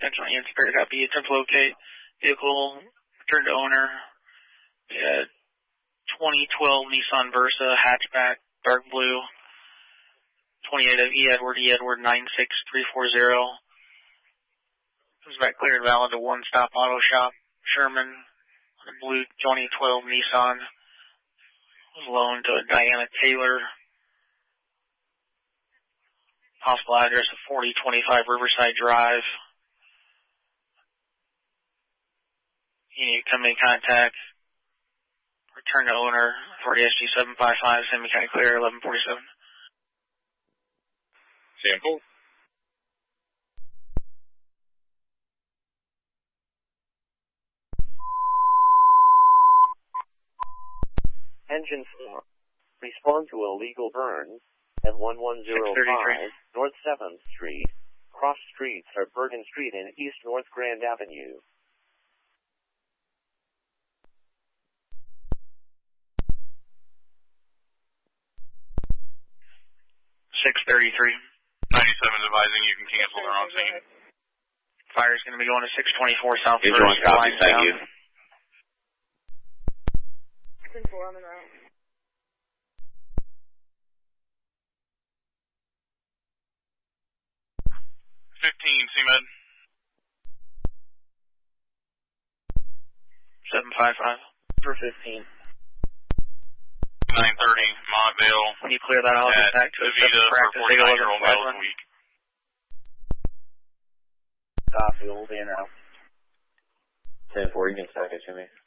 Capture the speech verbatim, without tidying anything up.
Central Yancey Fair, copy. Attempt to locate vehicle, return to owner. Yeah, twenty twelve Nissan Versa, hatchback, dark blue. twenty-eight of E. Edward, E. Edward, nine six three four zero. Comes back clear and valid to One Stop Auto Shop, Sherman, the blue twenty twelve Nissan. Was loaned to Diana Taylor. Possible address of forty twenty-five Riverside Drive. You need to come in contact. Return to owner, forty S G seven five five, Semi County Clear, eleven forty-seven. Sample. Engine four. Respond to illegal burns at eleven oh five North seventh Street. Cross streets are Bergen Street and East North Grand Avenue. six thirty-three. ninety-seven advising you can cancel. They're on scene. Fire's going to be going to six twenty-four South Here's First. one copy, thank you. ten four on the route. fifteen, C M E D. seven five five. For fifteen. nine thirty, Montvale. When you clear that off, at back to Avita for forty-nine-year-old male this week. Copy, we'll be in now. ten four, you can stack it to me.